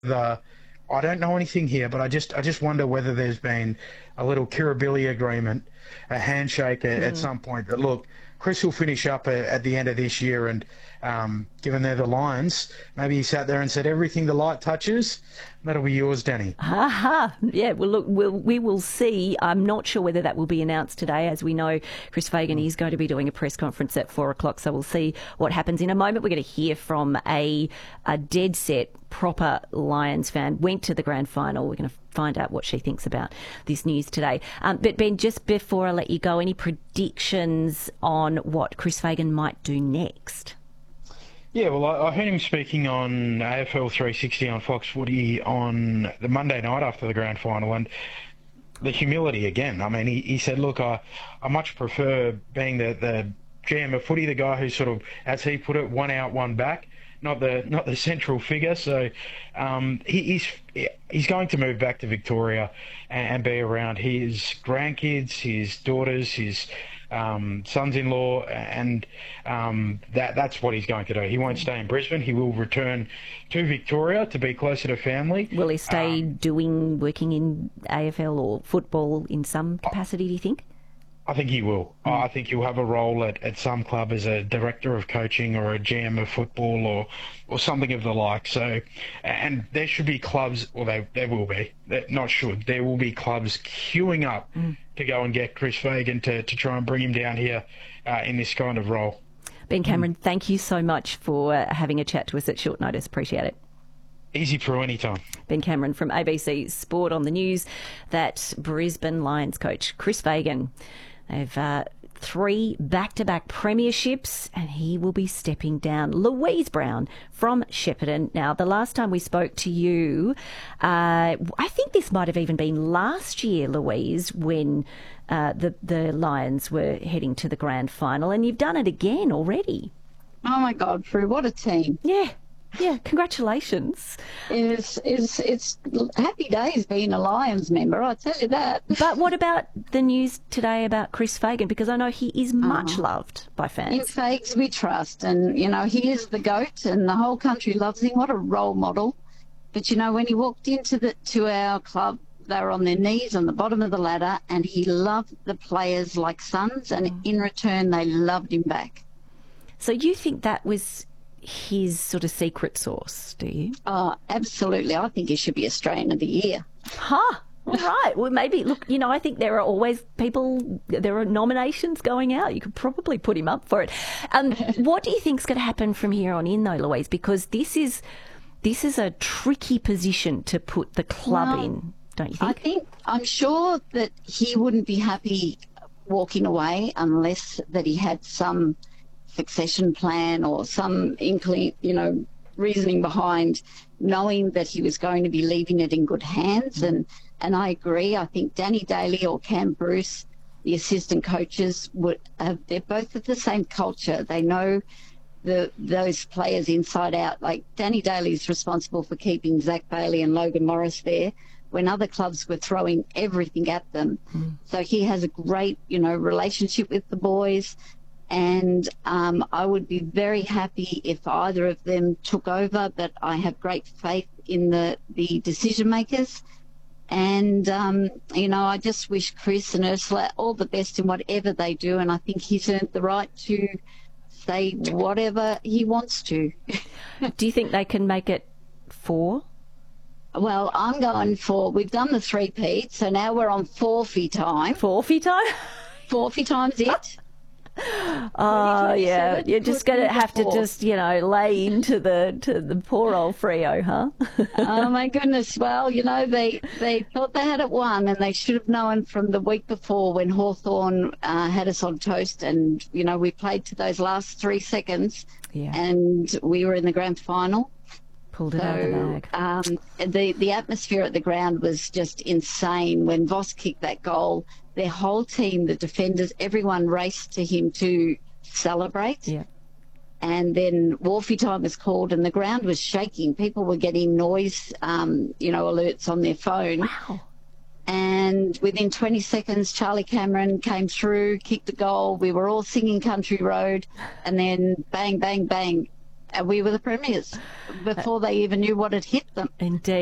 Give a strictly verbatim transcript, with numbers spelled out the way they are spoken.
the I don't know anything here, but I just I just wonder whether there's been a little Kirribilli agreement, a handshake at, at Mm. some point. That look, Chris will finish up at, at the end of this year, and um, given they're the Lions, maybe he sat there and said, "Everything the light touches, that'll be yours, Danny." Aha. Yeah, well, look, we'll, we will see. I'm not sure whether that will be announced today. As we know, Chris Fagan is going to be doing a press conference at four o'clock, so we'll see what happens. In a moment, we're going to hear from a, a dead set, proper Lions fan, went to the grand final. We're going to find out what she thinks about this news today. Um, but Ben, just before I let you go, any predictions on what Chris Fagan might do next? Yeah, well, I, I heard him speaking on A F L three sixty on Fox Footy on the Monday night after the grand final, and the humility again. I mean, he, he said, look, I, I much prefer being the, the G M of footy, the guy who sort of, as he put it, one out, one back, not the not the central figure. So um, he, he's he's going to move back to Victoria and, and be around his grandkids, his daughters, his um, sons-in-law, and um, that that's what he's going to do. He won't stay in Brisbane. He will return to Victoria to be closer to family. Will he stay Um, doing, working in A F L or football in some capacity, do you think? I think he will. I think he'll have a role at, at some club as a director of coaching or a G M of football or or something of the like. So, and there should be clubs, or they there will be, not should, there will be clubs queuing up mm. to go and get Chris Fagan to, to try and bring him down here uh, in this kind of role. Ben Cameron, mm. thank you so much for uh, having a chat to us at short notice. Appreciate it. Easy Pro anytime. Ben Cameron from A B C Sport on the news that Brisbane Lions coach Chris Fagan, they've uh, three back-to-back premierships and he will be stepping down. Louise Brown from Shepparton. Now, the last time we spoke to you, uh, I think this might have even been last year, Louise, when uh, the, the Lions were heading to the grand final, and you've done it again already. Oh, my God, Prue, what a team. Yeah. Yeah, congratulations. It's, it's, it's happy days being a Lions member, I tell you that. But what about the news today about Chris Fagan? Because I know he is much Oh. loved by fans. In Fags we trust, and, you know, he is the GOAT and the whole country loves him. What a role model. But, you know, when he walked into the to our club, they were on their knees on the bottom of the ladder, and he loved the players like sons, and in return they loved him back. So you think that was his sort of secret sauce, do you? Oh, absolutely. I think he should be Australian of the Year. Huh. All right. Well, maybe, look, you know, I think there are always people, there are nominations going out. You could probably put him up for it. Um, what do you think's going to happen from here on in, though, Louise? Because this is this is a tricky position to put the club Well, in, don't you think? I think, I'm sure that he wouldn't be happy walking away unless that he had some succession plan or some inkling, you know, reasoning behind knowing that he was going to be leaving it in good hands. And, and I agree. I think Danny Daly or Cam Bruce, the assistant coaches, would have, they're both of the same culture. They know the those players inside out. Like Danny Daly's responsible for keeping Zach Bailey and Logan Morris there when other clubs were throwing everything at them. Mm. So he has a great, you know, relationship with the boys. And um, I would be very happy if either of them took over, but I have great faith in the, the decision makers. And, um, you know, I just wish Chris and Ursula all the best in whatever they do. And I think he's earned the right to say whatever he wants to. Do you think they can make it four? Well, I'm going for, we've done the three-peat, so now we're on forfeit time. Forfeit time? Forfeit time's it. Oh yeah, you're just going to have to just, you know, lay into the to the poor old Freo, huh? Oh my goodness! Well, you know, they they thought they had it won, and they should have known from the week before when Hawthorn uh, had us on toast, and you know we played to those last three seconds, yeah. and we were in the grand final. Pulled it so, out of the bag. Um, the the atmosphere at the ground was just insane when Voss kicked that goal. Their whole team, the defenders, everyone raced to him to celebrate. Yeah. And then Wolfie time was called and the ground was shaking. People were getting noise, um, you know, alerts on their phone. Wow. And within twenty seconds, Charlie Cameron came through, kicked a goal. We were all singing Country Road. And then bang, bang, bang, we were the premiers before they even knew what had hit them. Indeed.